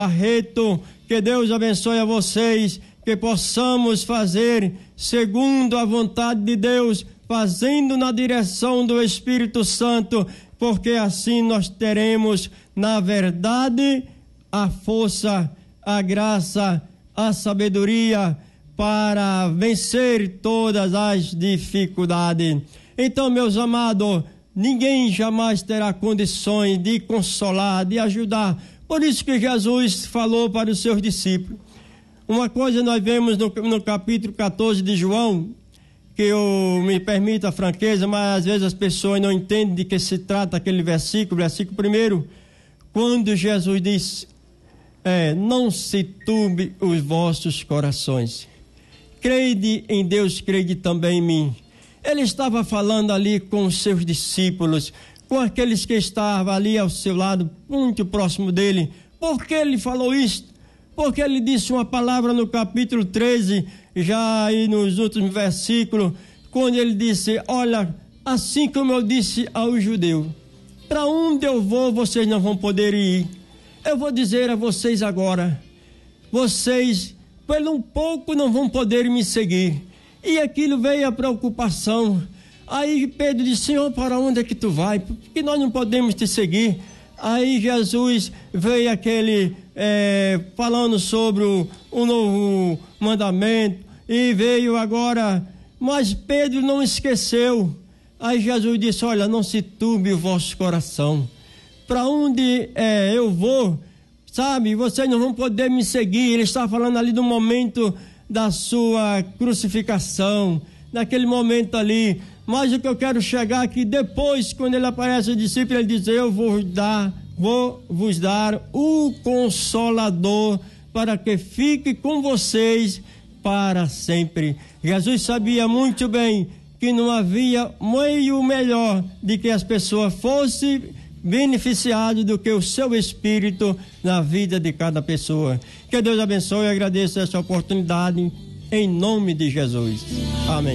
Barreto, que Deus abençoe a vocês, que possamos fazer segundo a vontade de Deus, fazendo na direção do Espírito Santo, porque assim nós teremos, na verdade, a força, a graça, a sabedoria para vencer todas as dificuldades. Então, meus amados, ninguém jamais terá condições de consolar, de ajudar. Por isso que Jesus falou para os seus discípulos. Uma coisa nós vemos no capítulo 14 de João, que eu me permito a franqueza, mas às vezes as pessoas não entendem de que se trata aquele versículo 1, quando Jesus diz, não se turbe os vossos corações. Crede em Deus, crede também em mim. Ele estava falando ali com os seus discípulos, com aqueles que estavam ali ao seu lado, muito próximo dele. Por que ele falou isso? Porque ele disse uma palavra no capítulo 13, já aí nos últimos versículos, quando ele disse, olha, assim como eu disse aos judeus, para onde eu vou, vocês não vão poder ir. Eu vou dizer a vocês agora, vocês, pelo um pouco, não vão poder me seguir. E aquilo veio a preocupação. Aí Pedro disse, Senhor, para onde é que tu vai? Porque nós não podemos te seguir. Aí Jesus veio falando sobre o novo mandamento, e veio agora, mas Pedro não esqueceu. Aí Jesus disse, olha, não se turbe o vosso coração. Para onde eu vou, sabe, vocês não vão poder me seguir. Ele está falando ali do momento da sua crucificação, naquele momento ali. Mas o que eu quero chegar aqui, depois, quando ele aparece ao discípulo, ele diz, eu vou vos dar o Consolador, para que fique com vocês para sempre. Jesus sabia muito bem que não havia meio melhor de que as pessoas fossem beneficiadas do que o seu Espírito na vida de cada pessoa. Que Deus abençoe e agradeça essa oportunidade, em nome de Jesus. Amém.